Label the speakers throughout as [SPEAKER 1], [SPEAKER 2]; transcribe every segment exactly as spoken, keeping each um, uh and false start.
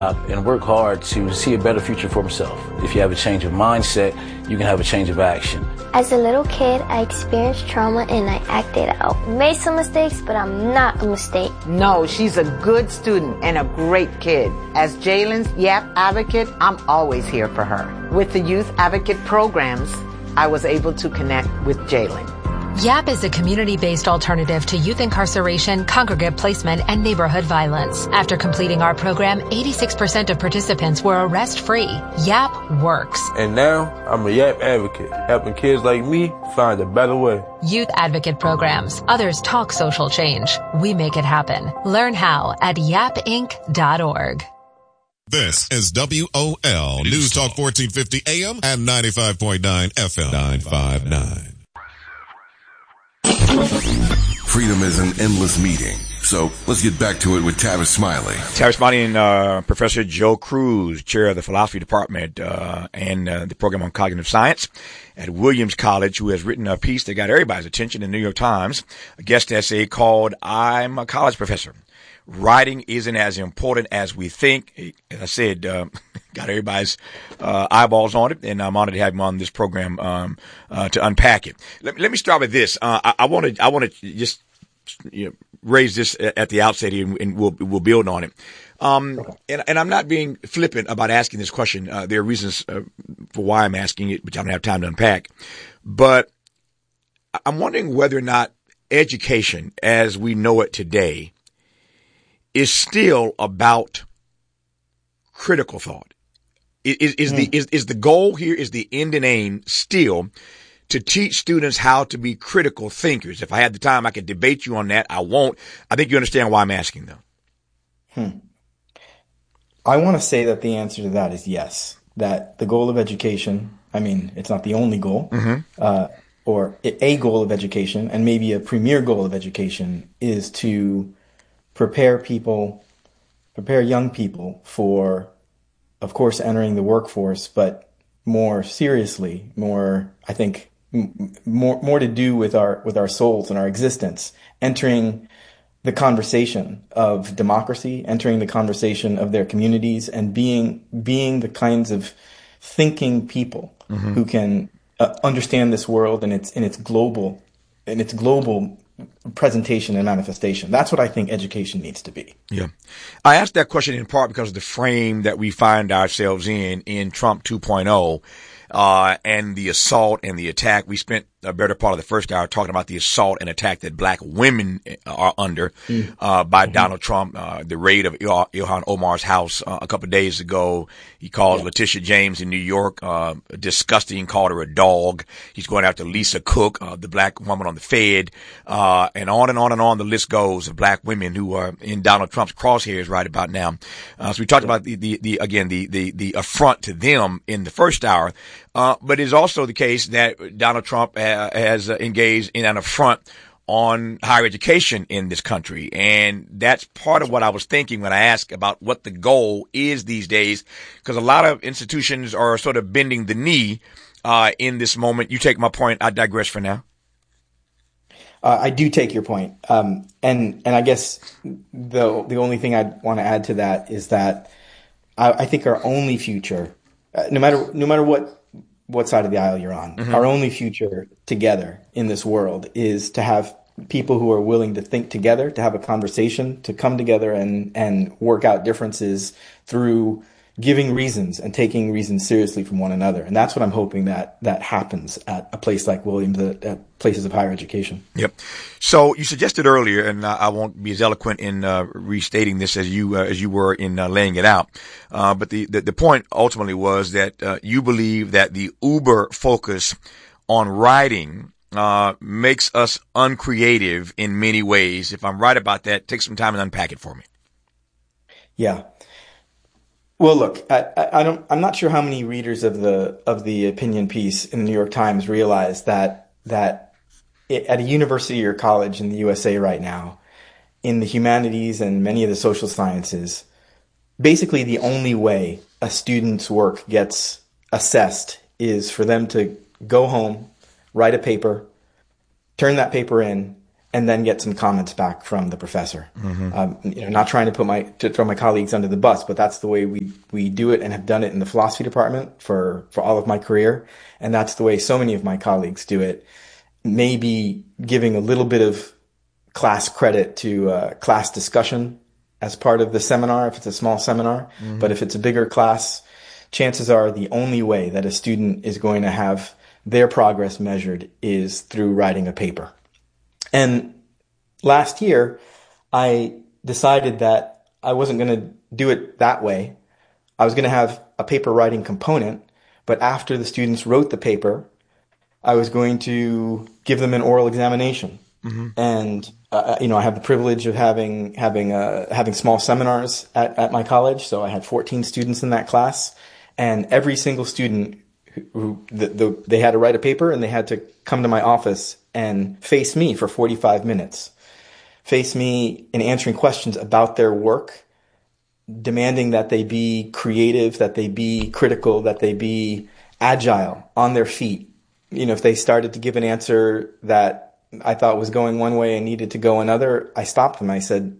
[SPEAKER 1] and work hard to see a better future for himself. If you have a change of mindset, you can have a change of action.
[SPEAKER 2] As a little kid, I experienced trauma and I acted out. Made some mistakes, but I'm not a mistake.
[SPEAKER 3] No, she's a good student and a great kid. As Jalen's YAP advocate, I'm always here for her. With the youth advocate programs, I was able to connect with Jalen.
[SPEAKER 4] YAP is a community-based alternative to youth incarceration, congregate placement, and neighborhood violence. After completing our program, eighty-six percent of participants were arrest-free. YAP works.
[SPEAKER 5] And now, I'm a YAP advocate, helping kids like me find a better way.
[SPEAKER 4] Youth advocate programs. Others talk social change. We make it happen. Learn how at yap inc dot org.
[SPEAKER 6] This is W O L News Talk fourteen fifty A M and ninety-five point nine F M. nine five nine.
[SPEAKER 7] Freedom is an endless meeting. So let's get back to it with Tavis Smiley.
[SPEAKER 8] Tavis Smiley and uh, Professor Joe Cruz, chair of the philosophy department uh, and uh, the program on cognitive science at Williams College, who has written a piece that got everybody's attention in the New York Times, a guest essay called I'm a College Professor. Writing isn't as important as we think. As I said, uh, got everybody's uh, eyeballs on it, and I'm honored to have him on this program um, uh, to unpack it. Let, let me start with this. Uh, I want to I want to just you know, raise this at the outset here, and, and we'll we'll build on it. Um, and, and I'm not being flippant about asking this question. Uh, there are reasons uh, for why I'm asking it, which I don't have time to unpack. But I'm wondering whether or not education, as we know it today, is still about critical thought. Is, is mm. the is, is the goal here, is the end and aim still to teach students how to be critical thinkers? If I had the time, I could debate you on that. I won't. I think you understand why I'm asking, though.
[SPEAKER 9] Hmm. I want to say that the answer to that is yes. That the goal of education, I mean, it's not the only goal, mm-hmm. uh, or a goal of education, and maybe a premier goal of education is to prepare people, prepare young people for, of course, entering the workforce, but more seriously, more, I think, m- more more to do with our with our souls and our existence, entering the conversation of democracy, entering the conversation of their communities, and being being the kinds of thinking people mm-hmm. who can uh, understand this world in its in its global in its global presentation and manifestation. That's what I think education needs to be.
[SPEAKER 8] Yeah. I asked that question in part because of the frame that we find ourselves in, in Trump two point oh, uh, and the assault and the attack. We spent a better part of the first hour talking about the assault and attack that black women are under, mm. uh, by mm-hmm. Donald Trump, uh, the raid of Il- Ilhan Omar's house uh, a couple of days ago. He calls yeah. Letitia James in New York, uh, disgusting, called her a dog. He's going after Lisa Cook, uh, the black woman on the Fed, uh, and on and on and on the list goes of black women who are in Donald Trump's crosshairs right about now. Uh, so we talked yeah. about the, the, the, again, the, the, the affront to them in the first hour. Uh, but it's also the case that Donald Trump uh, has uh, engaged in an affront on higher education in this country. And that's part of what I was thinking when I asked about what the goal is these days, because a lot of institutions are sort of bending the knee uh, in this moment. You take my point. I digress for now.
[SPEAKER 9] Uh, I do take your point. Um, and, and I guess the, the only thing I'd want to add to that is that I, I think our only future, uh, no matter, no matter what, what side of the aisle you're on, mm-hmm. our only future together in this world is to have people who are willing to think together, to have a conversation, to come together and, and work out differences through giving reasons and taking reasons seriously from one another. And that's what I'm hoping that that happens at a place like Williams, at, at places of higher education.
[SPEAKER 8] Yep. So you suggested earlier, and I won't be as eloquent in uh, restating this as you uh, as you were in uh, laying it out, uh, but the, the the point ultimately was that uh, you believe that the uber focus on writing uh makes us uncreative in many ways. If I'm right about that, take some time and unpack it for me.
[SPEAKER 9] Yeah. Well, look, I, I don't. I'm not sure how many readers of the of the opinion piece in the New York Times realize that that it, at a university or college in the U S A right now, in the humanities and many of the social sciences, basically the only way a student's work gets assessed is for them to go home, write a paper, turn that paper in, and then get some comments back from the professor. Mm-hmm. Um, you know, not trying to put my to throw my colleagues under the bus, but that's the way we we do it and have done it in the philosophy department for for all of my career, and that's the way so many of my colleagues do it. Maybe giving a little bit of class credit to uh, class discussion as part of the seminar if it's a small seminar, mm-hmm. but if it's a bigger class, chances are the only way that a student is going to have their progress measured is through writing a paper. And last year, I decided that I wasn't going to do it that way. I was going to have a paper writing component, but after the students wrote the paper, I was going to give them an oral examination. Mm-hmm. And, uh, you know, I have the privilege of having, having, uh, having small seminars at, at my college. So I had fourteen students in that class, and every single student who, who the, the, they had to write a paper and they had to come to my office and face me for forty-five minutes, face me in answering questions about their work, demanding that they be creative, that they be critical, that they be agile, on their feet. You know, if they started to give an answer that I thought was going one way and needed to go another, I stopped them. I said,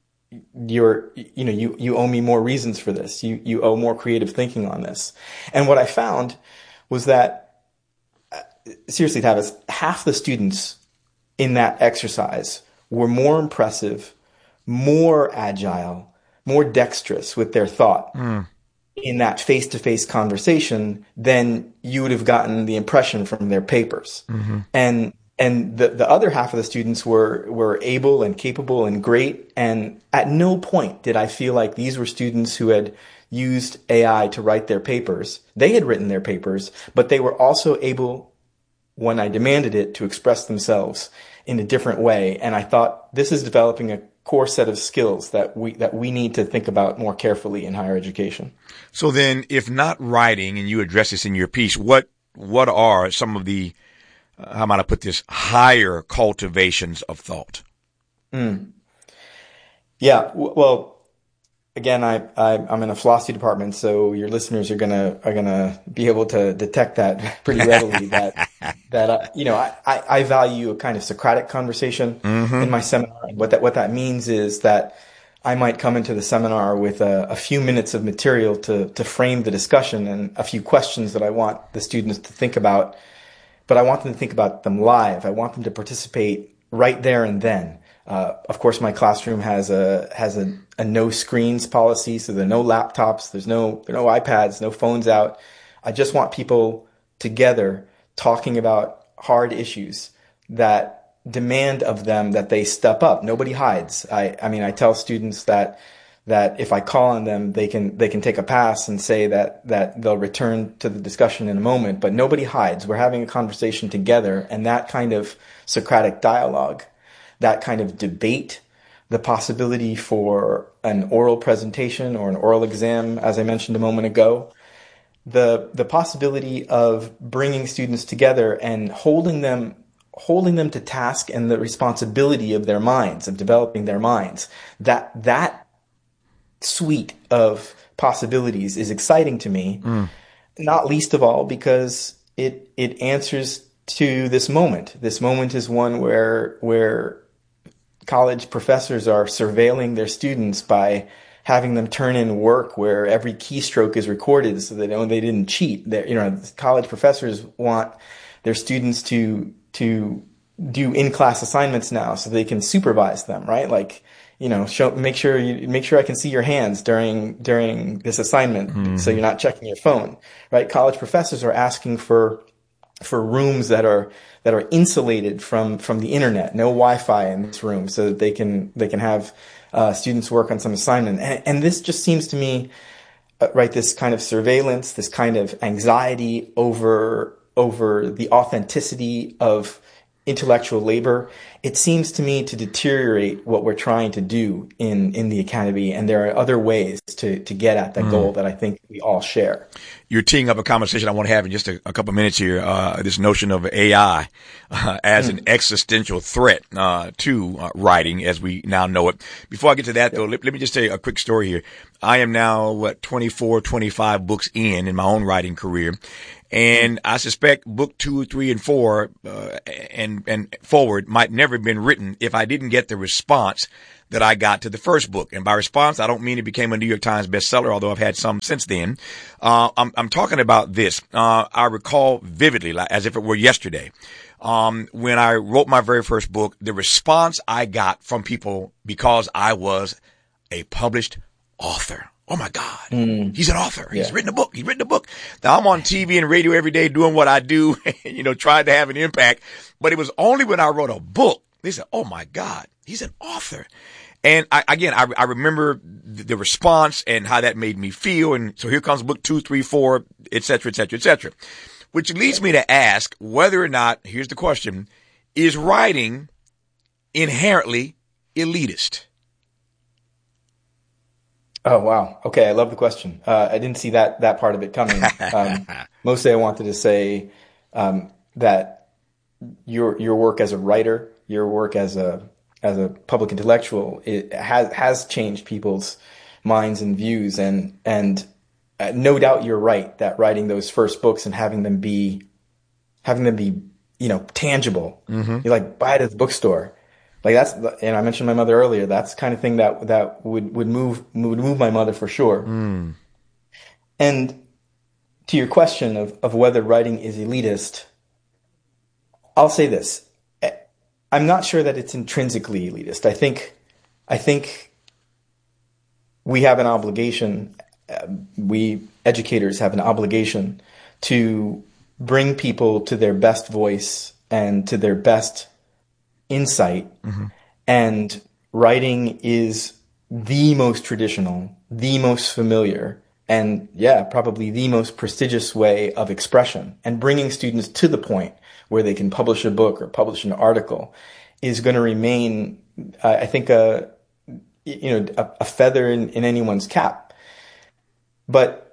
[SPEAKER 9] you're, you know, you, you owe me more reasons for this. You, you owe more creative thinking on this. And what I found was that, seriously, Tavis, half the students in that exercise were more impressive, more agile, more dexterous with their thought mm. in that face-to-face conversation than you would have gotten the impression from their papers. Mm-hmm. And and the, the other half of the students were were able and capable and great. And at no point did I feel like these were students who had used A I to write their papers. They had written their papers, but they were also able, when I demanded it, to express themselves in a different way. And I thought, this is developing a core set of skills that we that we need to think about more carefully in higher education.
[SPEAKER 8] So then, if not writing, and you address this in your piece, what what are some of the, uh, how might I put this, higher cultivations of thought?
[SPEAKER 9] Mm. Yeah, w- well, again, I, I I'm in a philosophy department, so your listeners are gonna are gonna be able to detect that pretty readily. that that uh, you know, I, I, I value a kind of Socratic conversation mm-hmm. in my seminar. What that what that means is that I might come into the seminar with a, a few minutes of material to to frame the discussion and a few questions that I want the students to think about, but I want them to think about them live. I want them to participate right there and then. Uh, of course, my classroom has a has a, a no screens policy, so there are no laptops, there's no there are no iPads, no phones out. I just want people together talking about hard issues that demand of them that they step up. Nobody hides. I, I mean, I tell students that that if I call on them, they can they can take a pass and say that that they'll return to the discussion in a moment. But nobody hides. We're having a conversation together, and that kind of Socratic dialogue, that kind of debate, the possibility for an oral presentation or an oral exam, as I mentioned a moment ago, the the possibility of bringing students together and holding them holding them to task and the responsibility of their minds, of developing their minds, that that suite of possibilities is exciting to me, mm. not least of all because it it answers to this moment. This moment is one where where college professors are surveilling their students by having them turn in work where every keystroke is recorded so they know they didn't cheat. They're, you know, college professors want their students to to do in-class assignments now so they can supervise them, right? Like, you know, show make sure you make sure I can see your hands during during this assignment mm-hmm. so you're not checking your phone, right? College professors are asking for for rooms that are that are insulated from from the internet, no Wi-Fi in this room, so that they can they can have uh, students work on some assignment. And, and this just seems to me, uh, right, this kind of surveillance, this kind of anxiety over over the authenticity of intellectual labor. It seems to me to deteriorate what we're trying to do in, in the academy, and there are other ways to, to get at that mm. goal that I think we all share.
[SPEAKER 8] You're teeing up a conversation I want to have in just a, a couple of minutes here. Uh, this notion of A I uh, as mm. an existential threat uh, to uh, writing as we now know it. Before I get to that, though, let, let me just tell you a quick story here. I am now, what, twenty-four, twenty-five books in, in my own writing career. And I suspect book two, three, and four, uh, and, and forward might never have been written if I didn't get the response that I got to the first book. And by response, I don't mean it became a New York Times bestseller, although I've had some since then. Uh, I'm, I'm talking about this. Uh, I recall vividly, like, as if it were yesterday. Um, when I wrote my very first book, the response I got from people because I was a published author. Oh my God. Mm. He's an author. Yeah. He's written a book. He's written a book. Now I'm on T V and radio every day doing what I do, you know, trying to have an impact. But it was only when I wrote a book, they said, oh my God, he's an author. And I, again, I, I remember the, the response and how that made me feel. And so here comes book two, three, four, et cetera, et cetera, et cetera. Which leads me to ask whether or not, here's the question, is writing inherently elitist?
[SPEAKER 9] Oh, wow. Okay. I love the question. Uh, I didn't see that, that part of it coming. Um, mostly I wanted to say, um, that your, your work as a writer, your work as a, as a public intellectual, it has, has changed people's minds and views. And, and uh, no doubt you're right that writing those first books and having them be, having them be, you know, tangible. Mm-hmm. You like buy it at the bookstore. Like that's, and I mentioned my mother earlier. That's the kind of thing that that would would move would move my mother for sure. Mm. And to your question of of whether writing is elitist, I'll say this: I'm not sure that it's intrinsically elitist. I think, I think we have an obligation. Uh, we educators have an obligation to bring people to their best voice and to their best insight. Mm-hmm. And writing is the most traditional, the most familiar, and yeah, probably the most prestigious way of expression. And bringing students to the point where they can publish a book or publish an article is going to remain, uh, I think, a you know a, a feather in, in anyone's cap. But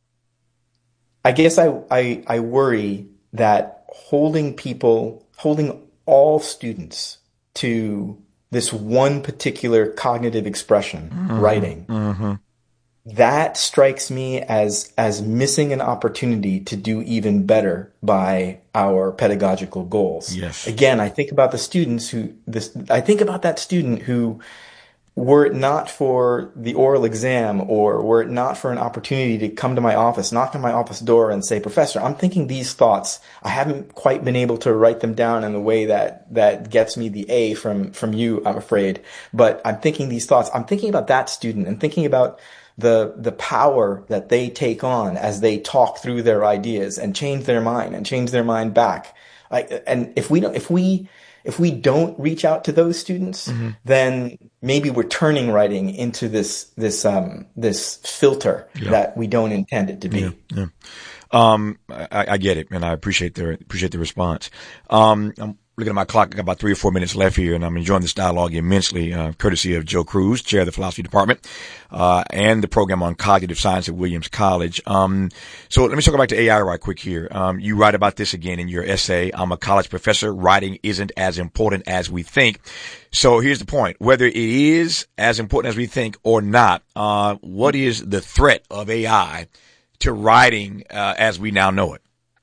[SPEAKER 9] I guess I, I I worry that holding people, holding all students to this one particular cognitive expression, mm-hmm. writing, mm-hmm. that strikes me as as missing an opportunity to do even better by our pedagogical goals. Yes. Again, I think about the students who this. I think about that student who, were it not for the oral exam or were it not for an opportunity to come to my office, knock on my office door and say, Professor, I'm thinking these thoughts. I haven't quite been able to write them down in the way that, that gets me the A from, from you, I'm afraid. But I'm thinking these thoughts. I'm thinking about that student and thinking about the, the power that they take on as they talk through their ideas and change their mind and change their mind back. Like, and if we don't, if we, If we don't reach out to those students, mm-hmm. then maybe we're turning writing into this this um, this filter yeah. that we don't intend it to be.
[SPEAKER 8] Yeah, yeah. Um, I, I get it, and I appreciate the appreciate the response. Um, I'm looking at my clock. I got about three or four minutes left here, and I'm enjoying this dialogue immensely, uh, courtesy of Joe Cruz, chair of the philosophy department, uh, and the program on cognitive science at Williams College. Um, so let me talk back to A I right quick here. Um, you write about this again in your essay. I'm a college professor. Writing isn't as important as we think. So here's the point. Whether it is as important as we think or not, uh, what is the threat of A I to writing, uh, as we now know it?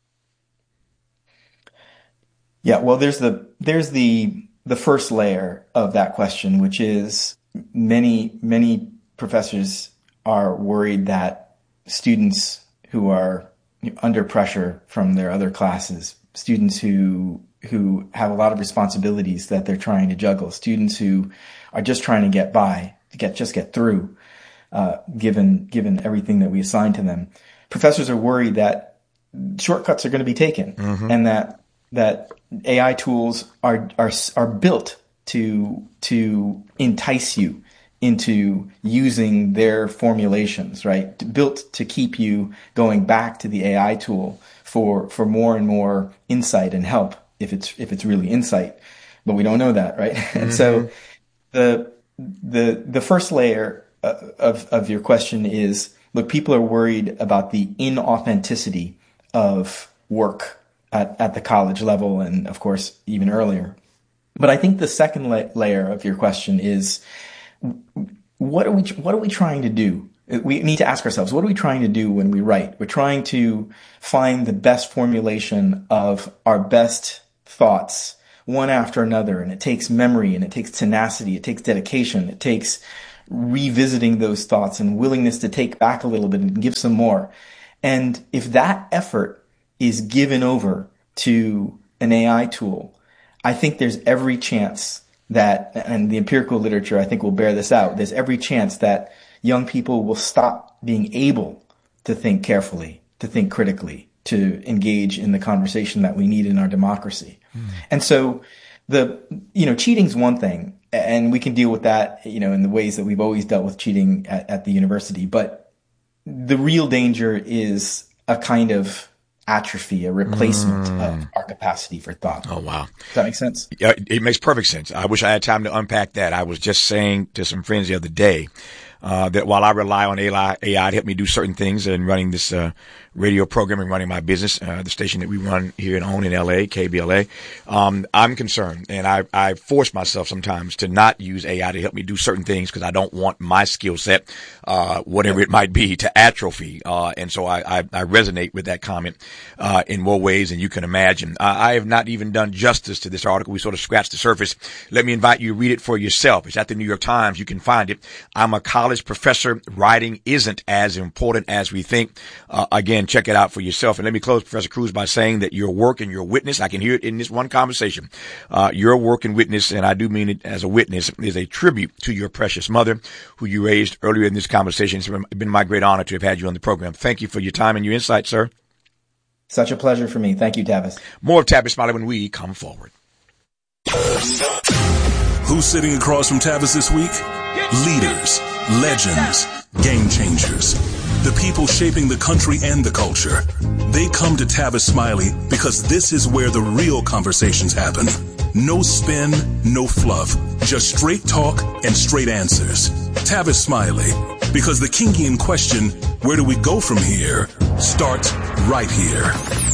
[SPEAKER 9] Yeah, well, there's the there's the the first layer of that question, which is many many professors are worried that students who are under pressure from their other classes, students who who have a lot of responsibilities that they're trying to juggle, students who are just trying to get by, to get just get through, uh, given given everything that we assign to them. Professors are worried that shortcuts are going to be taken, mm-hmm. and that that A I tools are are are built to to entice you into using their formulations, right? Built to keep you going back to the A I tool for for more and more insight and help, if it's if it's really insight. But we don't know that, right? Mm-hmm. And so the the the first layer of of your question is, look, people are worried about the inauthenticity of work At, at the college level, and of course even earlier. But I think the second la- layer of your question is, what are we what are we trying to do we need to ask ourselves, what are we trying to do when we write? We're trying to find the best formulation of our best thoughts, one after another. And it takes memory, and it takes tenacity, it takes dedication, it takes revisiting those thoughts and willingness to take back a little bit and give some more. And if that effort is given over to an A I tool, I think there's every chance that, and the empirical literature I think will bear this out, there's every chance that young people will stop being able to think carefully, to think critically, to engage in the conversation that we need in our democracy. Mm. And so the, you know, cheating's one thing, and we can deal with that, you know, in the ways that we've always dealt with cheating at, at the university. But the real danger is a kind of atrophy, a replacement mm. of our capacity for thought.
[SPEAKER 8] Oh, wow.
[SPEAKER 9] Does that make sense?
[SPEAKER 8] Yeah, it makes perfect sense. I wish I had time to unpack that. I was just saying to some friends the other day, Uh, that while I rely on A I, A I to help me do certain things in running this, uh, radio program and running my business, uh, the station that we run here and own in L A, K B L A, um, I'm concerned, and I, I force myself sometimes to not use A I to help me do certain things because I don't want my skill set, uh, whatever it might be, to atrophy. Uh, and so I, I, I resonate with that comment, uh, in more ways than you can imagine. I, I have not even done justice to this article. We sort of scratched the surface. Let me invite you to read it for yourself. It's at the New York Times. You can find it. I'm a college professor. Writing isn't as important as we think. Uh, again, check it out for yourself. And let me close, Professor Cruz, by saying that your work and your witness, I can hear it in this one conversation, uh, your work and witness, and I do mean it as a witness, is a tribute to your precious mother, who you raised earlier in this conversation. It's been my great honor to have had you on the program. Thank you for your time and your insight, sir.
[SPEAKER 9] Such a pleasure for me. Thank you, Tavis.
[SPEAKER 8] More of Tavis Smiley when we come forward.
[SPEAKER 10] Who's sitting across from Tavis this week? Leaders, legends, game changers, the people shaping the country and the culture. They come to Tavis Smiley because this is where the real conversations happen. No spin, no fluff, just straight talk and straight answers. Tavis Smiley, because the Kingian question, where do we go from here, starts right here.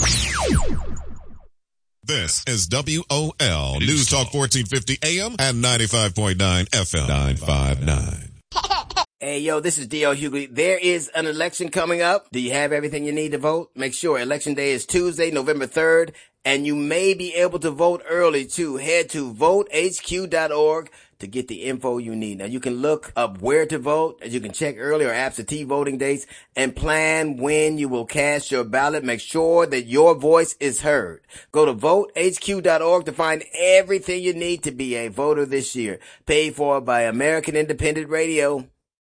[SPEAKER 6] This is W O L News Talk fourteen fifty A M and ninety-five point nine F M. nine five nine.
[SPEAKER 11] Hey, yo, this is D L Hughley. There is an election coming up. Do you have everything you need to vote? Make sure Election Day is Tuesday, November third, and you may be able to vote early, too. Head to vote H Q dot org to get the info you need. Now, you can look up where to vote, as you can check early or absentee voting dates, and plan when you will cast your ballot. Make sure that your voice is heard. Go to vote H Q dot org to find everything you need to be a voter this year. Paid for by American Independent Radio.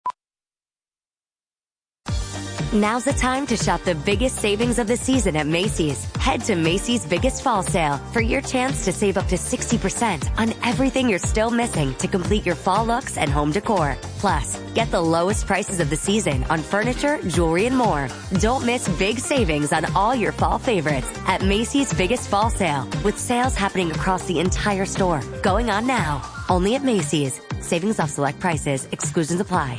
[SPEAKER 12] Now's the time to shop the biggest savings of the season at Macy's. Head to Macy's Biggest Fall Sale for your chance to save up to sixty percent on everything you're still missing to complete your fall looks and home decor. Plus, get the lowest prices of the season on furniture, jewelry, and more. Don't miss big savings on all your fall favorites at Macy's Biggest Fall Sale, with sales happening across the entire store. Going on now. Only at Macy's. Savings off select prices. Exclusions apply.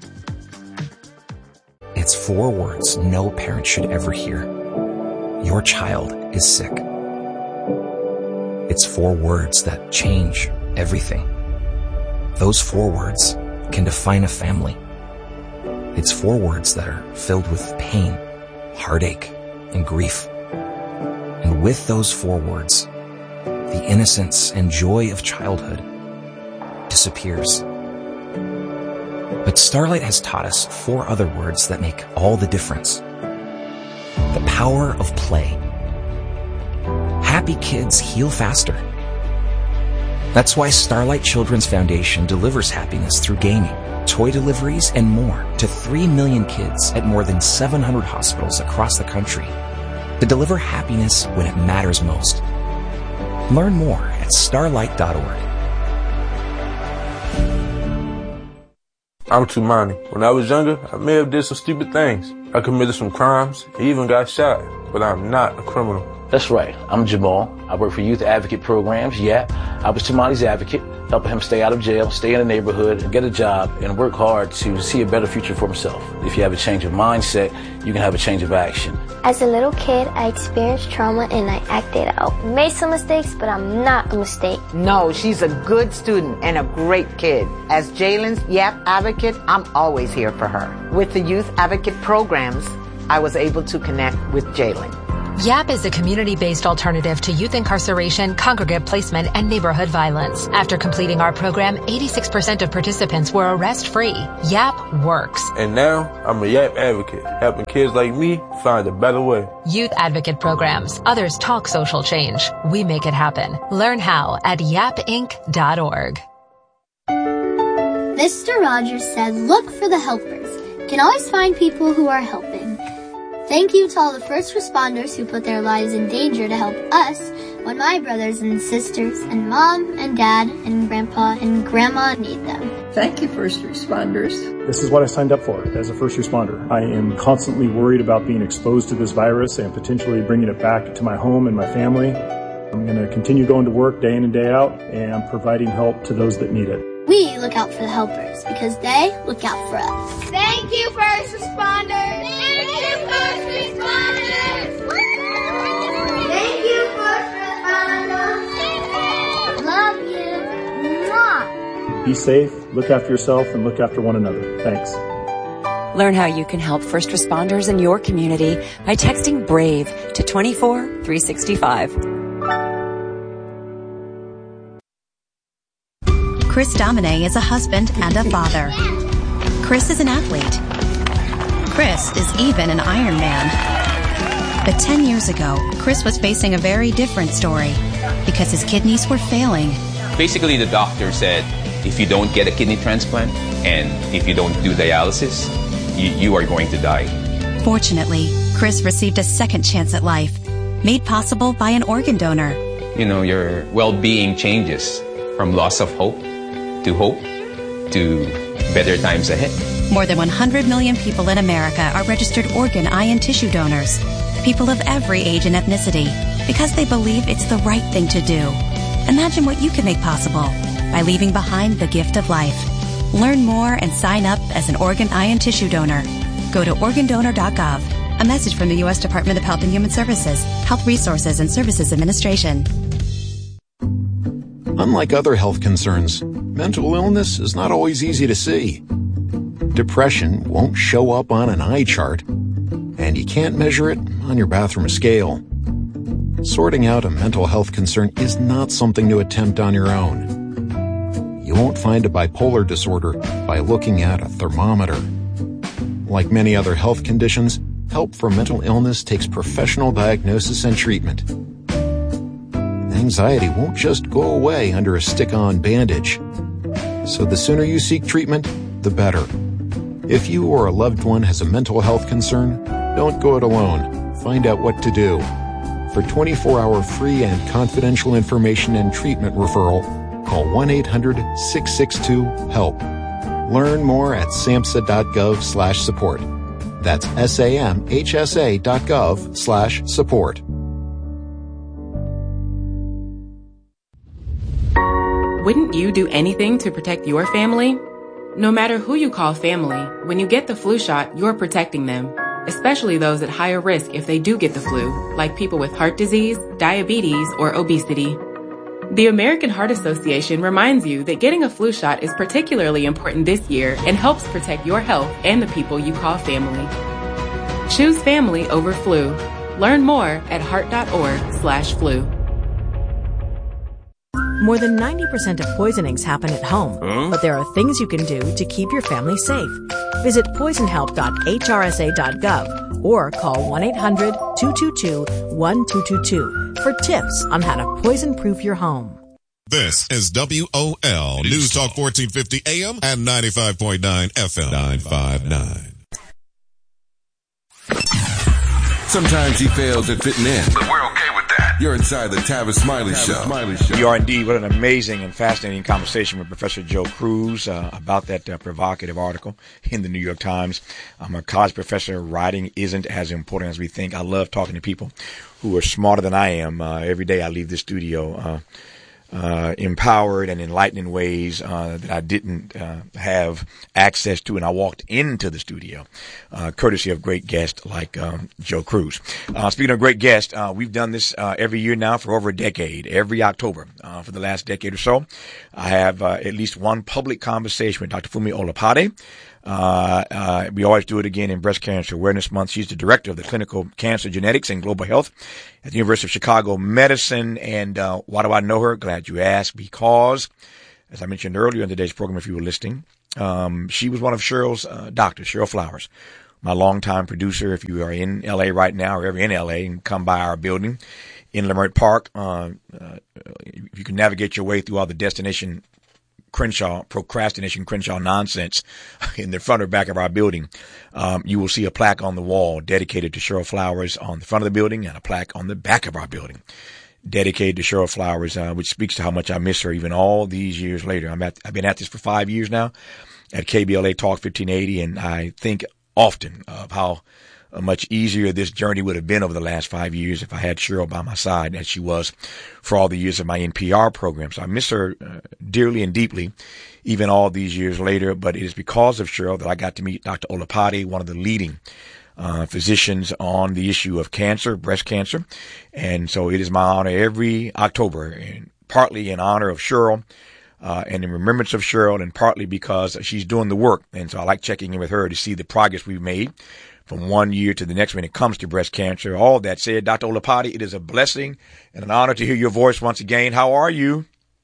[SPEAKER 13] It's four words no parent should ever hear. Your child is sick. It's four words that change everything. Those four words can define a family. It's four words that are filled with pain, heartache, and grief. And with those four words, the innocence and joy of childhood disappears. But Starlight has taught us four other words that make all the difference. The power of play. Happy kids heal faster. That's why Starlight Children's Foundation delivers happiness through gaming, toy deliveries, and more to three million kids at more than seven hundred hospitals across the country to deliver happiness when it matters most. Learn more at starlight dot org.
[SPEAKER 5] I'm Tumani. When I was younger, I may have did some stupid things. I committed some crimes, even got shot, but I'm not a criminal.
[SPEAKER 1] That's right. I'm Jamal. I work for Youth Advocate Programs. Yeah, I was Tumani's advocate. helping him stay out of jail, stay in the neighborhood, get a job, and work hard to see a better future for himself. If you have a change of mindset, you can have a change of action.
[SPEAKER 2] As a little kid, I experienced trauma and I acted out. Made some mistakes, but I'm not a mistake.
[SPEAKER 3] No, she's a good student and a great kid. As Jalen's YAP advocate, I'm always here for her. With the Youth Advocate programs, I was able to connect with Jalen.
[SPEAKER 4] YAP is a community-based alternative to youth incarceration, congregate placement, and neighborhood violence. After completing our program, eighty-six percent of participants were arrest-free. YAP works.
[SPEAKER 5] And now, I'm a YAP advocate, helping kids like me find a better way.
[SPEAKER 4] Youth Advocate programs. Others talk social change. We make it happen. Learn how at yap inc dot org.
[SPEAKER 14] Mister Rogers said, look for the helpers. You can always find people who are helping. Thank you to all the first responders who put their lives in danger to help us when my brothers and sisters and mom and dad and grandpa and grandma need them.
[SPEAKER 15] Thank you, first responders.
[SPEAKER 16] This is what I signed up for as a first responder. I am constantly worried about being exposed to this virus and potentially bringing it back to my home and my family. I'm going to continue going to work day in and day out and providing help to those that need it.
[SPEAKER 14] We look out for the helpers because they look out for us.
[SPEAKER 17] Thank you, first responders. Thank you, first responders.
[SPEAKER 14] Thank you, first responders. Love you. Mwah.
[SPEAKER 16] Be safe, look after yourself, and look after one another. Thanks.
[SPEAKER 18] Learn how you can help first responders in your community by texting BRAVE to two four three six five.
[SPEAKER 19] Chris Domine is a husband and a father. Chris is an athlete. Chris is even an Ironman. But ten years ago, Chris was facing a very different story because his kidneys were failing.
[SPEAKER 20] Basically, the doctor said, if you don't get a kidney transplant and if you don't do dialysis, you, you are going to die.
[SPEAKER 19] Fortunately, Chris received a second chance at life, made possible by an organ donor.
[SPEAKER 20] You know, your well-being changes from loss of hope to hope to better times ahead.
[SPEAKER 19] More than one hundred million people in America are registered organ, eye, and tissue donors. People of every age and ethnicity, because they believe it's the right thing to do. Imagine what you can make possible by leaving behind the gift of life. Learn more and sign up as an organ, eye, and tissue donor. Go to organ donor dot gov. A message from the U S Department of Health and Human Services, Health Resources and Services Administration.
[SPEAKER 21] Unlike other health concerns, mental illness is not always easy to see. Depression won't show up on an eye chart, and you can't measure it on your bathroom scale. Sorting out a mental health concern is not something to attempt on your own. You won't find a bipolar disorder by looking at a thermometer. Like many other health conditions, help for mental illness takes professional diagnosis and treatment. Anxiety won't just go away under a stick-on bandage. So the sooner you seek treatment, the better. If you or a loved one has a mental health concern, don't go it alone. Find out what to do. For twenty-four hour free and confidential information and treatment referral, call one eight hundred six six two HELP. Learn more at samhsa.gov slash support. That's S-A-M-H-S-A dot gov slash support.
[SPEAKER 22] Wouldn't you do anything to protect your family? No matter who you call family, when you get the flu shot, you're protecting them, especially those at higher risk if they do get the flu, like people with heart disease, diabetes, or obesity. The American Heart Association reminds you that getting a flu shot is particularly important this year and helps protect your health and the people you call family. Choose family over flu. Learn more at heart.org slash flu.
[SPEAKER 23] More than ninety percent of poisonings happen at home, huh? But there are things you can do to keep your family safe. Visit poison help dot H R S A dot gov or call one eight hundred two two two one two two two for tips on how to poison-proof your home.
[SPEAKER 6] This is W O L News Talk fourteen fifty A M and ninety-five point nine F M. nine five nine.
[SPEAKER 7] Sometimes he fails at fitting in, but we're okay with that. You're inside the Tavis Smiley Show.
[SPEAKER 8] Smiley Show. You are indeed. What an amazing and fascinating conversation with Professor Joe Cruz uh, about that uh, provocative article in the New York Times. I'm a college professor. Writing isn't as important as we think. I love talking to people who are smarter than I am. Uh, every day I leave the studio uh, uh, empowered and enlightened in ways uh, that I didn't uh, have access to, and I walked into the studio, uh, courtesy of great guests like um, Joe Cruz. Uh, speaking of great guests, uh, we've done this uh, every year now for over a decade, every October uh, for the last decade or so. I have uh, at least one public conversation with Doctor Funmi Olopade. Uh, uh, we always do it again in Breast Cancer Awareness Month. She's the director of the Clinical Cancer Genetics and Global Health at the University of Chicago Medicine. And uh, why do I know her? Glad you asked. Because, as I mentioned earlier in today's program, if you were listening, um, she was one of Cheryl's uh, doctors, Cheryl Flowers, my longtime producer. If you are in L A right now or ever in L A, and come by our building in Leimert Park, uh, uh, if you can navigate your way through all the destination Crenshaw, procrastination Crenshaw nonsense in the front or back of our building, um, you will see a plaque on the wall dedicated to Cheryl Flowers on the front of the building, and a plaque on the back of our building dedicated to Cheryl Flowers, uh, which speaks to how much I miss her even all these years later. I'm at, I've been at this for five years now at K B L A Talk fifteen eighty, and I think often of how Uh, much easier this journey would have been over the last five years if I had Cheryl by my side, as she was for all the years of my N P R program. So I miss her uh, dearly and deeply, even all these years later. But it is because of Cheryl that I got to meet Doctor Olopade, one of the leading uh, physicians on the issue of cancer, breast cancer. And so it is my honor every October, and partly in honor of Cheryl, Uh, and in remembrance of Cheryl, and partly because she's doing the work. And so I like checking in with her to see the progress we've made from one year to the next when it comes to breast cancer. All that said, Doctor Olopade, it is a blessing and an honor to hear your voice once again. How are you?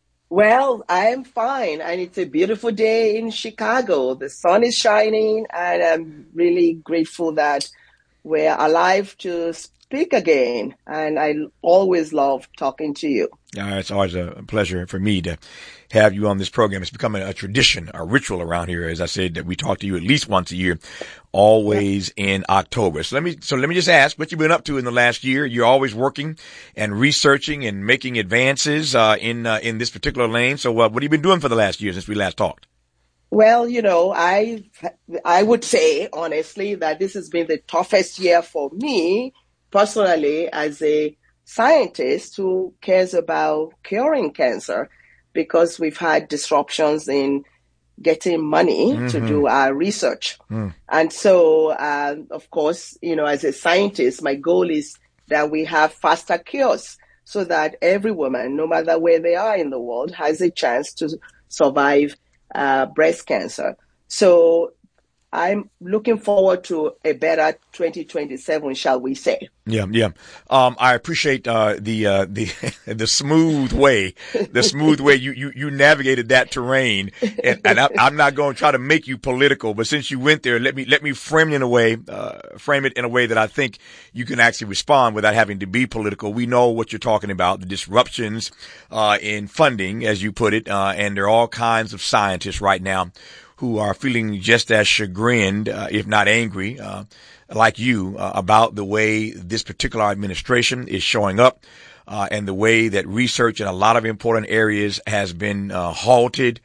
[SPEAKER 9] Well, I am fine, and it's a beautiful day in Chicago. The sun is shining, and I'm really grateful that we're alive to speak again, and I always love talking to you.
[SPEAKER 8] Uh, it's always a pleasure for me to have you on this program. It's become a, a tradition, a ritual around here. As I said, that we talk to you at least once a year, always yeah. in October. So let me, so let me just ask what you've been up to in the last year. You're always working and researching and making advances, uh, in, uh, in this particular lane. So, uh, what have you been doing for the last year since we last talked?
[SPEAKER 9] Well, you know, I, I would say honestly that this has been the toughest year for me personally as a scientist who cares about curing cancer, because we've had disruptions in getting money mm-hmm. to do our research. Mm. And so, uh, of course, you know, as a scientist, my goal is that we have faster cures so that every woman, no matter where they are in the world, has a chance to survive uh, breast cancer. So I'm looking forward to a better twenty twenty-seven, shall we say.
[SPEAKER 8] Yeah, yeah. Um, I appreciate, uh, the, uh, the, the smooth way, the smooth way you, you, you navigated that terrain. And, and I, I'm not going to try to make you political, but since you went there, let me, let me frame it in a way, uh, frame it in a way that I think you can actually respond without having to be political. We know what you're talking about, the disruptions, uh, in funding, as you put it, uh, and there are all kinds of scientists right now who are feeling just as chagrined, uh, if not angry, uh, like you, uh, about the way this particular administration is showing up, uh, and the way that research in a lot of important areas has been uh, halted.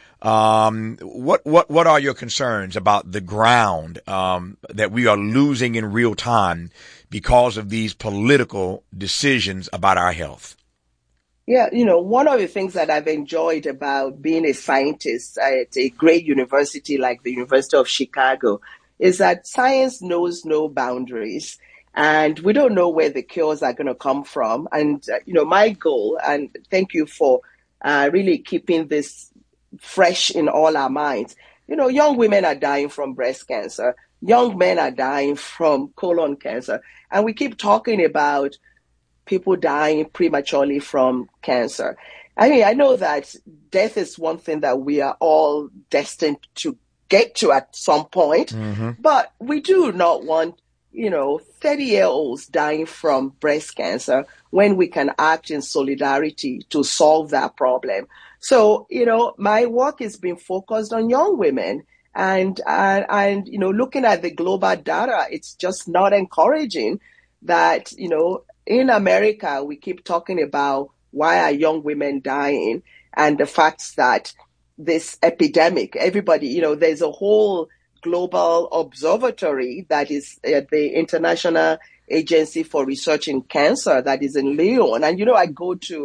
[SPEAKER 8] Um, what what what are your concerns about the ground um, that we are losing in real time because of these political decisions about our health?
[SPEAKER 9] Yeah, you know, one of the things that I've enjoyed about being a scientist at a great university like the University of Chicago is that science knows no boundaries, and we don't know where the cures are going to come from. And, uh, you know, my goal, and thank you for uh, really keeping this fresh in all our minds. You know, young women are dying from breast cancer. Young men are dying from colon cancer. And we keep talking about people dying prematurely from cancer. I mean, I know that death is one thing that we are all destined to get to at some point, mm-hmm. but we do not want, you know, thirty-year-olds dying from breast cancer when we can act in solidarity to solve that problem. So, you know, my work has been focused on young women, and, and, and you know, looking at the global data, it's just not encouraging that, you know, in America, we keep talking about why are young women dying, and the fact that this epidemic, everybody, you know, there's a whole global observatory that is at the International Agency for Research in Cancer that is in Lyon. And, you know, I go to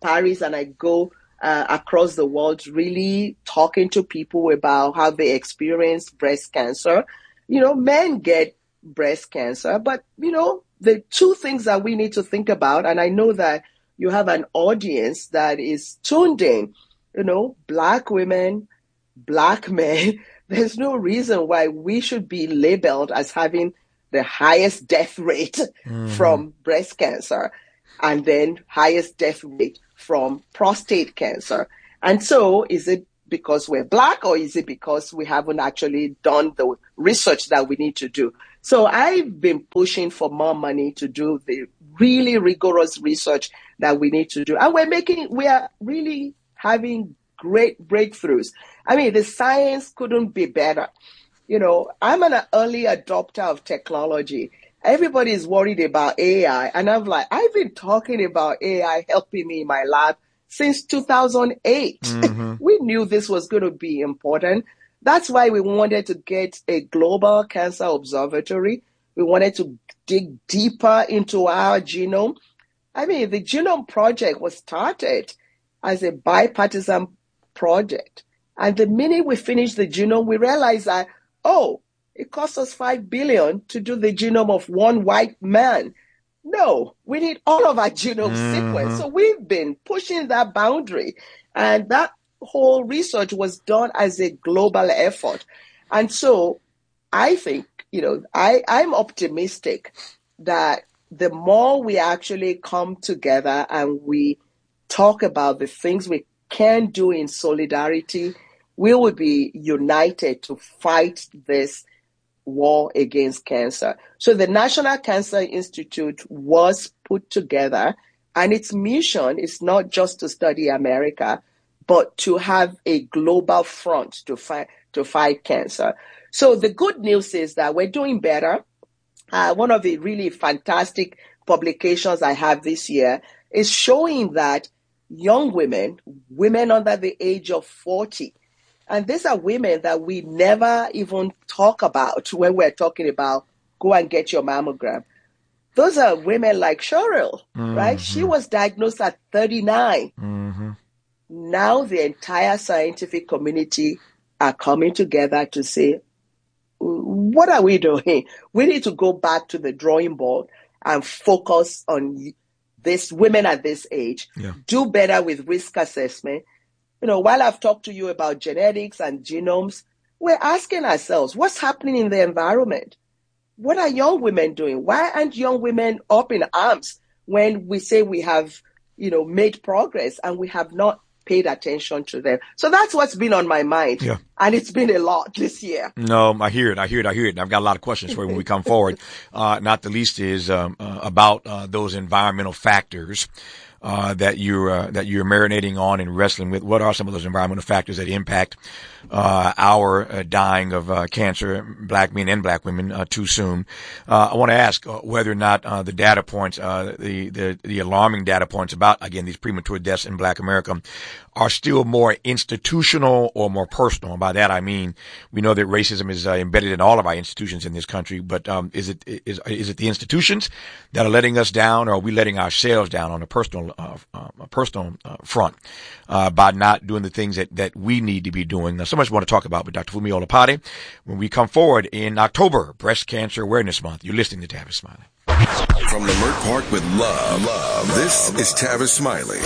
[SPEAKER 9] Paris and I go uh, across the world really talking to people about how they experience breast cancer. You know, men get breast cancer, but, you know, the two things that we need to think about, and I know that you have an audience that is tuned in, you know, Black women, Black men. There's no reason why we should be labeled as having the highest death rate mm-hmm. from breast cancer and then highest death rate from prostate cancer. And so is it because we're Black, or is it because we haven't actually done the research that we need to do? So I've been pushing for more money to do the really rigorous research that we need to do. And we're making, we are really having great breakthroughs. I mean, the science couldn't be better. You know, I'm an early adopter of technology. Everybody is worried about A I. And I'm like, I've been talking about A I helping me in my lab since two thousand eight. Mm-hmm. We knew this was going to be important. That's why we wanted to get a global cancer observatory. We wanted to dig deeper into our genome. I mean, the Genome Project was started as a bipartisan project. And the minute we finished the genome, we realized that, oh, it cost us five billion dollars to do the genome of one white man. No, we need all of our genome mm-hmm. sequence. So we've been pushing that boundary. And that whole research was done as a global effort. And so I think, you know, I, I'm optimistic that the more we actually come together and we talk about the things we can do in solidarity, we will be united to fight this war against cancer. So the National Cancer Institute was put together, and its mission is not just to study America, but to have a global front to fight to fight cancer. So the good news is that we're doing better. Uh, one of the really fantastic publications I have this year is showing that young women, women under the age of forty, and these are women that we never even talk about when we're talking about go and get your mammogram. Those are women like Cheryl, mm-hmm. right? She was diagnosed at thirty-nine. Mm-hmm. Now the entire scientific community are coming together to say, what are we doing? We need to go back to the drawing board and focus on this women at this age, yeah. do better with risk assessment. You know, while I've talked to you about genetics and genomes, we're asking ourselves, what's happening in the environment? What are young women doing? Why aren't young women up in arms when we say we have, you know, made progress and we have not paid attention to them? So that's what's been on my mind. Yeah. And it's been a lot this year.
[SPEAKER 8] No, I hear it. I hear it. I hear it. And I've got a lot of questions for you when we come forward. Uh, not the least is um, uh, about uh, those environmental factors uh, that you're uh, that you're marinating on and wrestling with. What are some of those environmental factors that impact uh, our uh, dying of uh, cancer, Black men and Black women, uh, too soon? Uh, I want to ask uh, whether or not uh, the data points, uh, the, the the alarming data points about, again, these premature deaths in Black America are still more institutional or more personal. And by that I mean, we know that racism is uh, embedded in all of our institutions in this country, but um, is it is is it the institutions that are letting us down, or are we letting ourselves down on a personal uh, uh, a personal uh, front uh, by not doing the things that, that we need to be doing? Now, so much we want to talk about with Doctor Funmi Olopade when we come forward in October, Breast Cancer Awareness Month. You're listening to Tavis Smiley.
[SPEAKER 7] From Leimert Park with love, love. This is Tavis Smiley.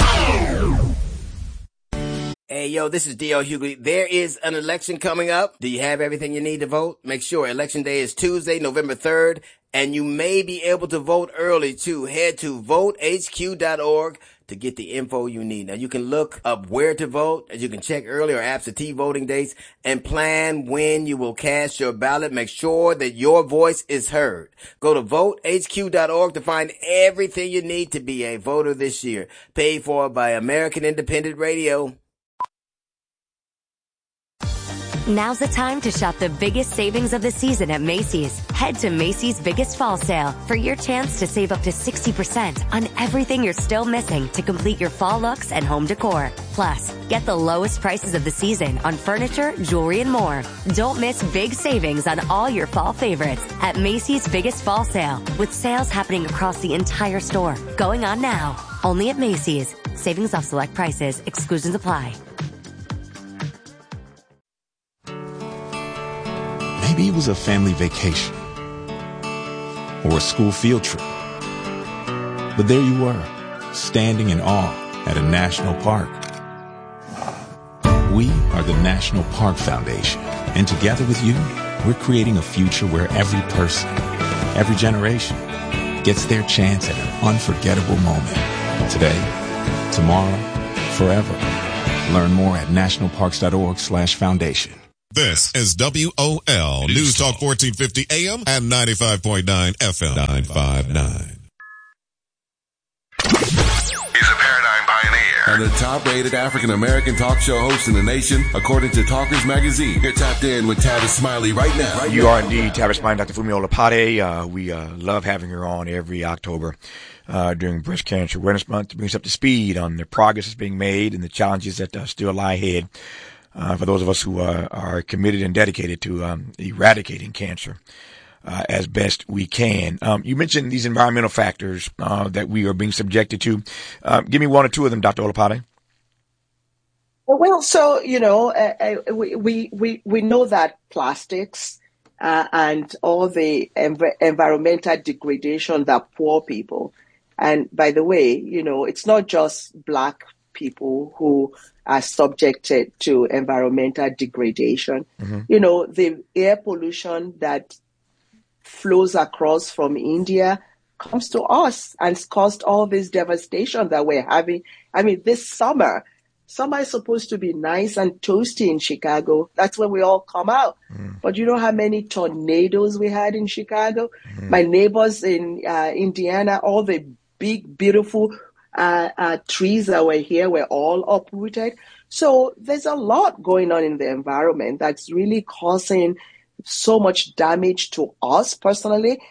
[SPEAKER 10] Hey, yo, this is D L Hughley. There is an election coming up. Do you have everything you need to vote? Make sure Election Day is Tuesday, November third, and you may be able to vote early, too. Head to vote H Q dot org to get the info you need. Now, you can look up where to vote, as you can check early or absentee voting dates, and plan when you will cast your ballot. Make sure that your voice is heard. Go to vote H Q dot org to find everything you need to be a voter this year. Paid for by American Independent Radio.
[SPEAKER 18] Now's the time to shop the biggest savings of the season at Macy's. Head to Macy's Biggest Fall Sale for your chance to save up to sixty percent on everything you're still missing to complete your fall looks and home decor. Plus, get the lowest prices of the season on furniture, jewelry, and more. Don't miss big savings on all your fall favorites at Macy's Biggest Fall Sale, with sales happening across the entire store. Going on now. Only at Macy's. Savings off select prices. Exclusions apply.
[SPEAKER 11] Maybe it was a family vacation or a school field trip. But there you were, standing in awe at a national park. We are the National Park Foundation, and together with you, we're creating a future where every person, every generation, gets their chance at an unforgettable moment. Today, tomorrow, forever. Learn more at nationalparks.org slash foundation.
[SPEAKER 6] This is W O L News Talk fourteen fifty A M and ninety-five point nine F M. nine five nine.
[SPEAKER 7] He's a paradigm pioneer and the top-rated African-American talk show host in the nation, according to Talkers Magazine. You're tapped in with Tavis Smiley right now. Right
[SPEAKER 8] you
[SPEAKER 7] now.
[SPEAKER 8] are indeed Tavis Smiley, Doctor Fumi Olapade. Uh, we uh, love having her on every October uh, during Breast Cancer Awareness Month to bring us up to speed on the progress that's being made and the challenges that uh, still lie ahead uh, for those of us who uh, are committed and dedicated to um, eradicating cancer. Uh, as best we can. Um, you mentioned these environmental factors uh, that we are being subjected to. Uh, give me one or two of them, Doctor Olapade.
[SPEAKER 9] Well, so, you know, uh, uh, we, we, we, we know that plastics uh, and all the env- environmental degradation that poor people, and by the way, you know, it's not just Black people who are subjected to environmental degradation. Mm-hmm. You know, the air pollution that flows across from India comes to us and it's caused all this devastation that we're having. I mean, this summer, summer is supposed to be nice and toasty in Chicago. That's where we all come out. Mm. But you know how many tornadoes we had in Chicago? Mm. My neighbors in uh, Indiana, all the big, beautiful uh, uh, trees that were here were all uprooted. So there's a lot going on in the environment that's really causing so much damage to us personally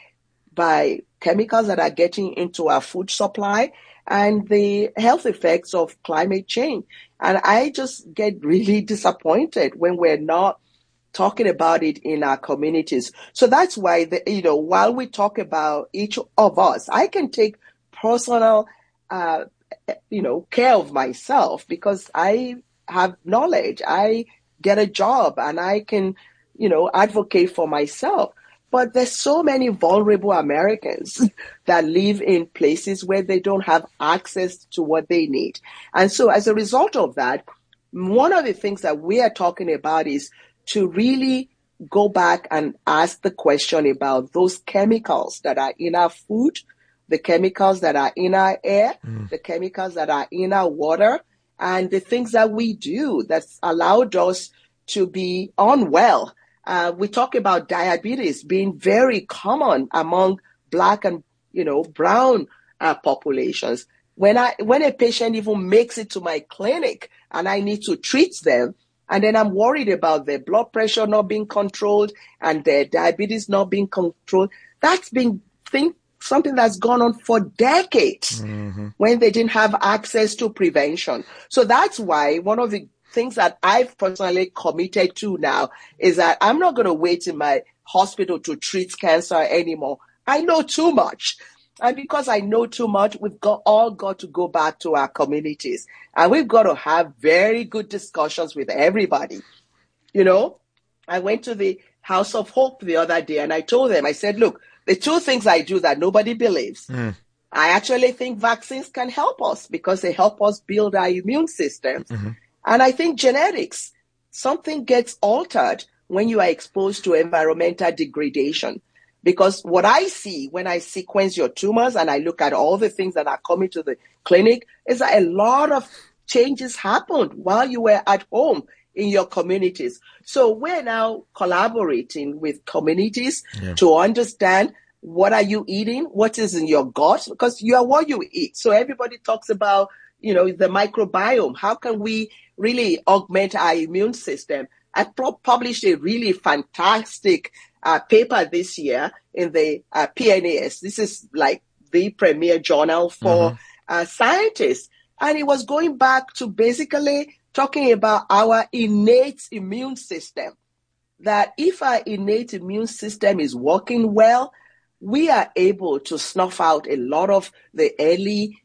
[SPEAKER 9] by chemicals that are getting into our food supply and the health effects of climate change. And I just get really disappointed when we're not talking about it in our communities. So that's why, the, you know, while we talk about each of us, I can take personal, uh, you know, care of myself because I have knowledge. I get a job and I can, you know, advocate for myself. But there's so many vulnerable Americans that live in places where they don't have access to what they need. And so as a result of that, one of the things that we are talking about is to really go back and ask the question about those chemicals that are in our food, the chemicals that are in our air, mm. the chemicals that are in our water, and the things that we do that's allowed us to be unwell. Uh, we talk about diabetes being very common among Black and, you know, brown uh, populations. When I, when a patient even makes it to my clinic and I need to treat them, and then I'm worried about their blood pressure not being controlled and their diabetes not being controlled, that's been think, something that's gone on for decades mm-hmm. when they didn't have access to prevention. So that's why one of the things that I've personally committed to now is that I'm not going to wait in my hospital to treat cancer anymore. I know too much. And because I know too much, we've got all got to go back to our communities. And we've got to have very good discussions with everybody. You know, I went to the House of Hope the other day and I told them, I said, look, the two things I do that nobody believes. Mm. I actually think vaccines can help us because they help us build our immune systems. Mm-hmm. And I think genetics, something gets altered when you are exposed to environmental degradation. Because what I see when I sequence your tumors and I look at all the things that are coming to the clinic is that a lot of changes happened while you were at home in your communities. So we're now collaborating with communities yeah. to understand what are you eating, what is in your gut, because you are what you eat. So everybody talks about, you know, the microbiome. How can we really augment our immune system? I pro- published a really fantastic uh, paper this year in the uh, P N A S. This is like the premier journal for mm-hmm. uh, scientists. And it was going back to basically talking about our innate immune system, that if our innate immune system is working well, we are able to snuff out a lot of the early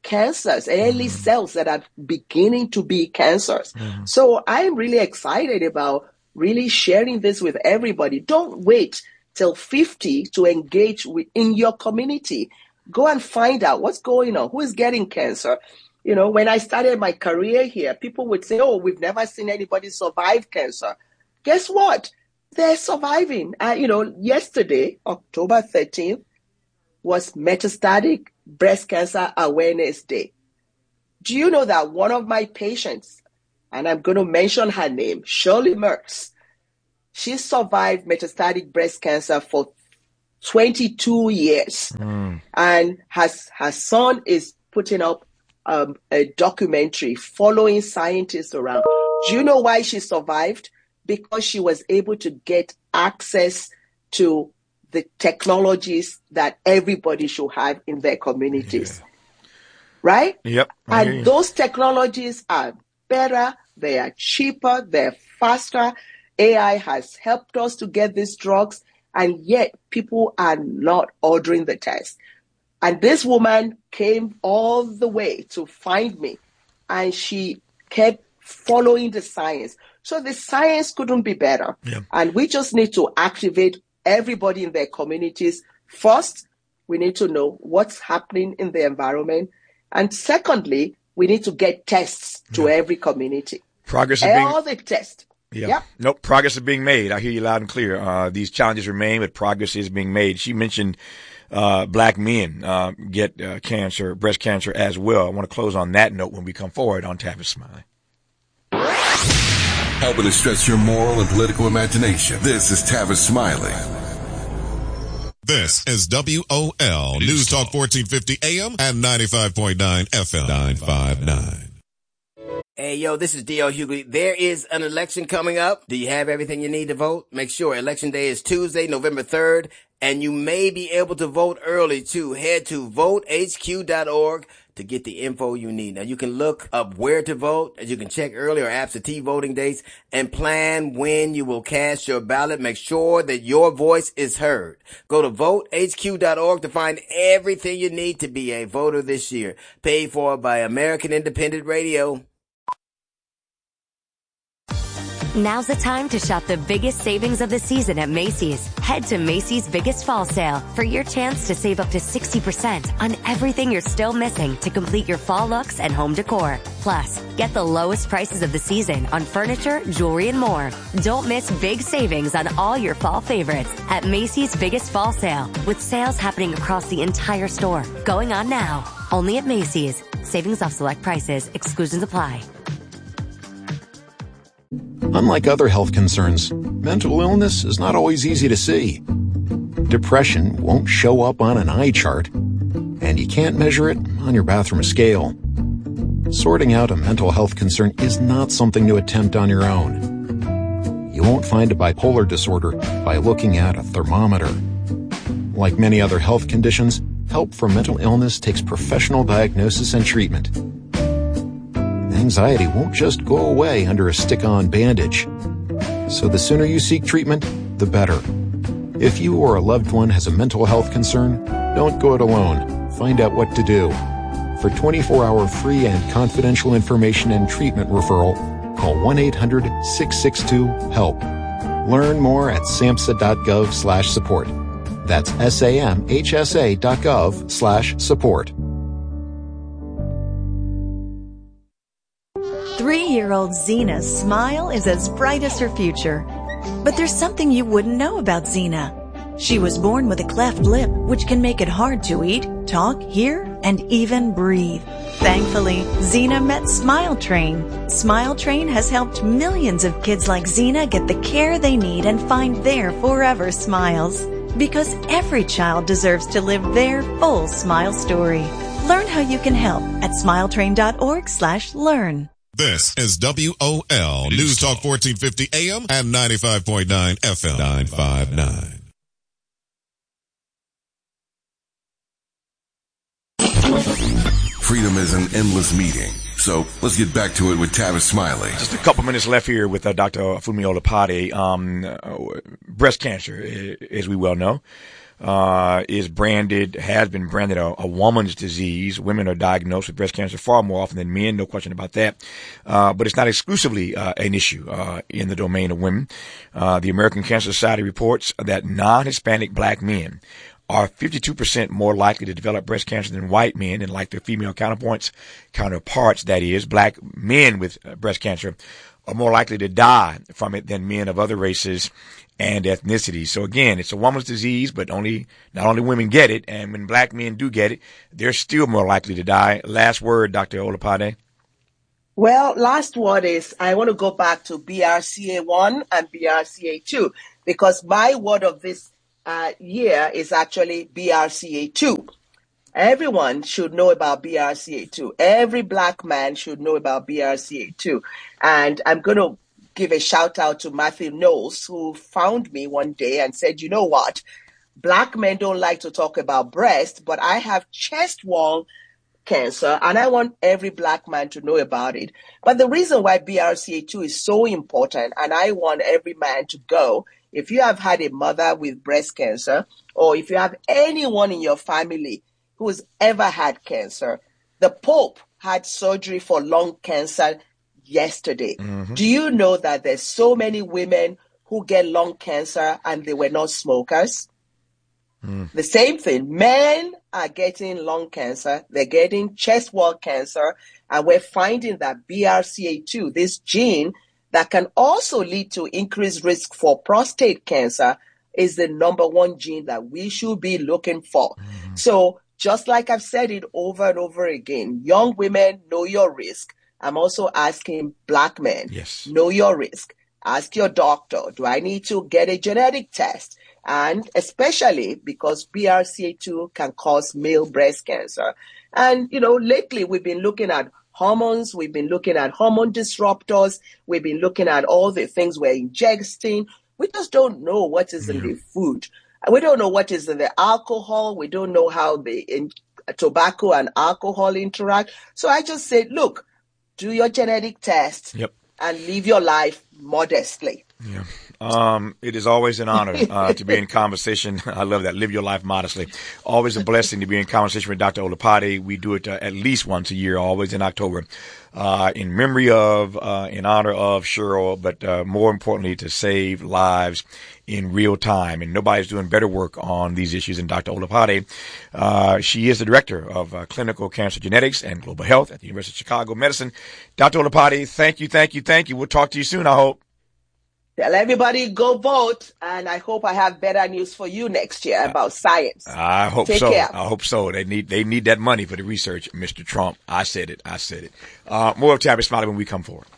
[SPEAKER 9] cancers, early mm-hmm. cells that are beginning to be cancers. Mm-hmm. So I'm really excited about really sharing this with everybody. Don't wait till fifty to engage with, in your community. Go and find out what's going on, who is getting cancer. You know, when I started my career here, people would say, oh, we've never seen anybody survive cancer. Guess what? They're surviving. Uh, you know, yesterday, October thirteenth, was Metastatic Breast Cancer Awareness Day. Do you know that one of my patients, and I'm going to mention her name, Shirley Mertz, she survived metastatic breast cancer for twenty-two years. Mm. And has, her son is putting up um, a documentary following scientists around. Do you know why she survived? Because she was able to get access to the technologies that everybody should have in their communities. Yeah. Right?
[SPEAKER 8] Yep.
[SPEAKER 9] And those technologies are better, they are cheaper, they're faster. A I has helped us to get these drugs, and yet people are not ordering the test. And this woman came all the way to find me, and she kept following the science. So the science couldn't be better. Yeah. And we just need to activate everybody in their communities. First, we need to know what's happening in the environment. And secondly, we need to get tests to yeah. every community.
[SPEAKER 8] Progress is being...
[SPEAKER 9] All the tests.
[SPEAKER 8] Yeah.
[SPEAKER 9] Yep.
[SPEAKER 8] Nope. Progress is being made. I hear you loud and clear. Uh, these challenges remain, but progress is being made. She mentioned, uh, black men, uh, get, uh, cancer, breast cancer as well. I want to close on that note when we come forward on Tavis Smiley.
[SPEAKER 7] Helping to stretch your moral and political imagination. This is Tavis Smiley.
[SPEAKER 6] This is W O L News Talk fourteen fifty A M and ninety-five point nine F M. nine five nine.
[SPEAKER 10] Hey, yo, this is D L Hughley. There is an election coming up. Do you have everything you need to vote? Make sure election day is Tuesday, November third, and you may be able to vote early too. Head to vote H Q dot org to get the info you need. Now, you can look up where to vote, as you can check early or absentee voting dates, and plan when you will cast your ballot. Make sure that your voice is heard. Go to vote H Q dot org to find everything you need to be a voter this year. Paid for by American Independent Radio.
[SPEAKER 18] Now's the time to shop the biggest savings of the season at Macy's. Head to Macy's Biggest Fall Sale for your chance to save up to sixty percent on everything you're still missing to complete your fall looks and home decor. Plus, get the lowest prices of the season on furniture, jewelry, and more. Don't miss big savings on all your fall favorites at Macy's Biggest Fall Sale, with sales happening across the entire store. Going on now. Only at Macy's. Savings off select prices. Exclusions apply.
[SPEAKER 21] Unlike other health concerns, mental illness is not always easy to see. Depression won't show up on an eye chart, and you can't measure it on your bathroom scale. Sorting out a mental health concern is not something to attempt on your own. You won't find a bipolar disorder by looking at a thermometer. Like many other health conditions, help for mental illness takes professional diagnosis and treatment. Anxiety won't just go away under a stick-on bandage. So the sooner you seek treatment, the better. If you or a loved one has a mental health concern, don't go it alone. Find out what to do. For twenty-four hour free and confidential information and treatment referral, call one eight hundred six six two HELP. Learn more at samhsa.gov slash support. That's S-A-M-H-S-A dot gov slash support.
[SPEAKER 1] Three-year-old Zena's smile is as bright as her future. But there's something you wouldn't know about Zena. She was born with a cleft lip, which can make it hard to eat, talk, hear, and even breathe. Thankfully, Zena met Smile Train. Smile Train has helped millions of kids like Zena get the care they need and find their forever smiles. Because every child deserves to live their full smile story. Learn how you can help at smiletrain.org slash learn.
[SPEAKER 6] This is W O L News Talk fourteen fifty A M and ninety-five point nine F M. nine five nine.
[SPEAKER 7] Freedom is an endless meeting. So let's get back to it with Tavis Smiley.
[SPEAKER 8] Just a couple minutes left here with uh, Doctor Funmi Olopade. Um, uh, breast cancer, as we well know, uh, is branded, has been branded a, a woman's disease. Women are diagnosed with breast cancer far more often than men, no question about that. Uh, but it's not exclusively uh, an issue uh, in the domain of women. Uh, the American Cancer Society reports that non-Hispanic black men are fifty-two percent more likely to develop breast cancer than white men, and like their female counterpoints, counterparts, that is, black men with breast cancer are more likely to die from it than men of other races and ethnicities. So again, it's a woman's disease, but only, not only women get it, and when black men do get it, they're still more likely to die. Last word, Doctor Olopade.
[SPEAKER 9] Well, last word is I want to go back to B R C A one and B R C A two, because my word of this uh, year is actually B R C A two. Everyone should know about B R C A two. Every black man should know about B R C A two. And I'm going to give a shout out to Matthew Knowles, who found me one day and said, you know what? Black men don't like to talk about breast, but I have chest wall cancer, and I want every black man to know about it. But the reason why B R C A two is so important, and I want every man to go, if you have had a mother with breast cancer, or if you have anyone in your family who's ever had cancer, the Pope had surgery for lung cancer yesterday. Mm-hmm. Do you know that there's so many women who get lung cancer and they were not smokers? Mm. The same thing. Men are getting lung cancer. They're getting chest wall cancer. And we're finding that B R C A two, this gene that can also lead to increased risk for prostate cancer, is the number one gene that we should be looking for. Mm. So just like I've said it over and over again, young women, know your risk. I'm also asking black men, yes, know your risk. Ask your doctor, do I need to get a genetic test? And especially because B R C A two can cause male breast cancer. And, you know, lately we've been looking at hormones. We've been looking at hormone disruptors. We've been looking at all the things we're ingesting. We just don't know what is in the food. We don't know what is in the alcohol. We don't know how the in, tobacco and alcohol interact. So I just said, look, do your genetic test yep. and live your life modestly.
[SPEAKER 8] Yeah. Um, it is always an honor uh, to be in conversation. I love that. Live your life modestly. Always a blessing to be in conversation with Doctor Olopade. We do it uh, at least once a year, always in October, uh, in memory of, uh, in honor of Cheryl, but uh, more importantly, to save lives in real time. And nobody's doing better work on these issues than Doctor Olopade. Uh, she is the director of uh, clinical cancer genetics and global health at the University of Chicago Medicine. Doctor Olopade, thank you, thank you, thank you. We'll talk to you soon, I hope.
[SPEAKER 9] Tell everybody go vote, and I hope I have better news for you next year about science.
[SPEAKER 8] I hope
[SPEAKER 9] Take
[SPEAKER 8] so.
[SPEAKER 9] Care.
[SPEAKER 8] I hope so. They need they need that money for the research, Mister Trump. I said it. I said it. Uh, more of Tabby Smiley when we come forward.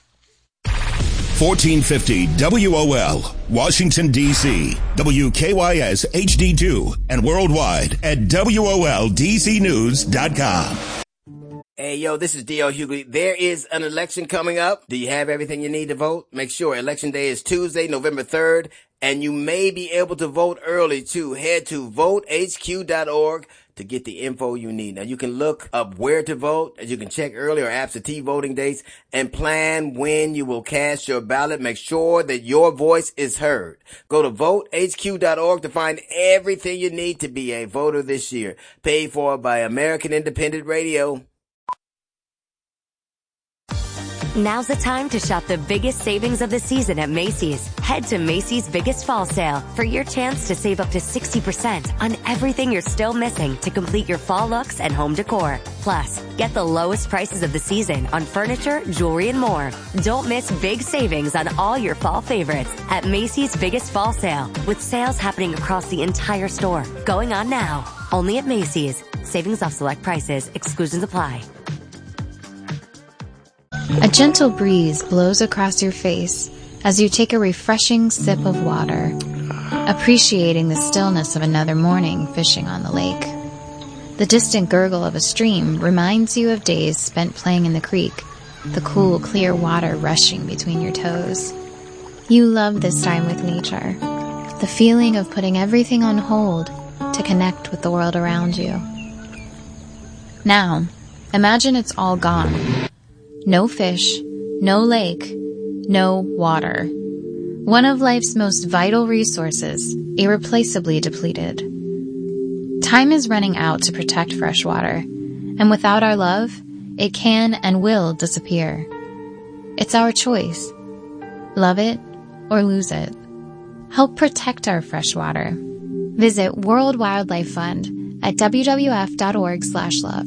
[SPEAKER 2] fourteen fifty W O L, Washington, D C, W K Y S H D two, and worldwide at W O L D C news dot com.
[SPEAKER 10] Hey, yo, this is D L Hughley. There is an election coming up. Do you have everything you need to vote? Make sure election day is Tuesday, November third, and you may be able to vote early too. Head to vote H Q dot org to get the info you need. Now, you can look up where to vote, as you can check early or absentee voting dates, and plan when you will cast your ballot. Make sure that your voice is heard. Go to vote H Q dot org to find everything you need to be a voter this year. Paid for by American Independent Radio.
[SPEAKER 18] Now's the time to shop the biggest savings of the season at Macy's. Head to Macy's Biggest Fall Sale for your chance to save up to sixty percent on everything you're still missing to complete your fall looks and home decor. Plus, get the lowest prices of the season on furniture, jewelry, and more. Don't miss big savings on all your fall favorites at Macy's Biggest Fall Sale, with sales happening across the entire store. Going on now. Only at Macy's. Savings off select prices. Exclusions apply.
[SPEAKER 12] A gentle breeze blows across your face as you take a refreshing sip of water, appreciating the stillness of another morning fishing on the lake. The distant gurgle of a stream reminds you of days spent playing in the creek, the cool, clear water rushing between your toes. You love this time with nature, the feeling of putting everything on hold to connect with the world around you. Now, imagine it's all gone. No fish, no lake, no water. One of life's most vital resources, irreplaceably depleted. Time is running out to protect fresh water, and without our love, it can and will disappear. It's our choice. Love it or lose it. Help protect our fresh water. Visit World Wildlife Fund at w w f dot org slash love.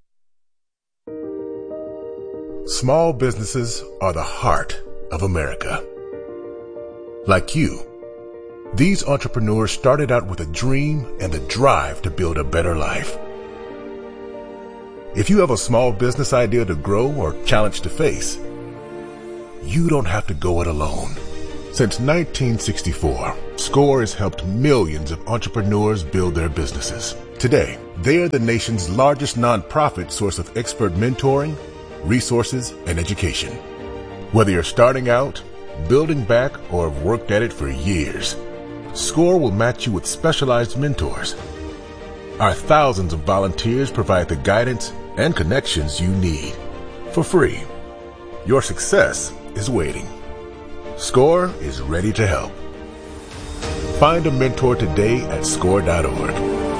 [SPEAKER 3] Small businesses are the heart of America. Like you, these entrepreneurs started out with a dream and the drive to build a better life. If you have a small business idea to grow or challenge to face, you don't have to go it alone. Since nineteen sixty-four, SCORE has helped millions of entrepreneurs build their businesses. Today, they are the nation's largest nonprofit source of expert mentoring, resources, and education. Whether you're starting out, building back, or have worked at it for years, SCORE will match you with specialized mentors. Our thousands of volunteers provide the guidance and connections you need for free. Your success is waiting. SCORE is ready to help. Find a mentor today at score dot org.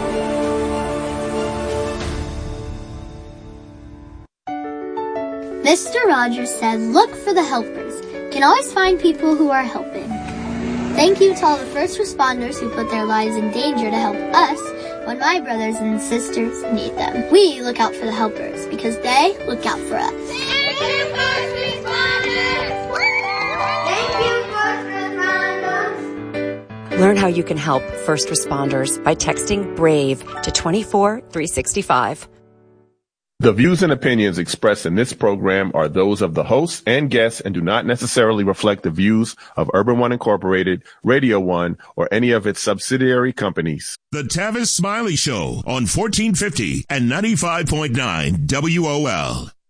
[SPEAKER 14] Mister Rogers said, look for the helpers. Can always find people who are helping. Thank you to all the first responders who put their lives in danger to help us when my brothers and sisters need them. We look out for the helpers because they look out for us.
[SPEAKER 17] Thank you, first responders! Thank you, first responders!
[SPEAKER 5] Learn how you can help first responders by texting BRAVE to two four three six five.
[SPEAKER 13] The views and opinions expressed in this program are those of the hosts and guests and do not necessarily reflect the views of Urban One Incorporated, Radio One, or any of its subsidiary companies.
[SPEAKER 2] The Tavis Smiley Show on fourteen fifty and ninety-five point nine W O L.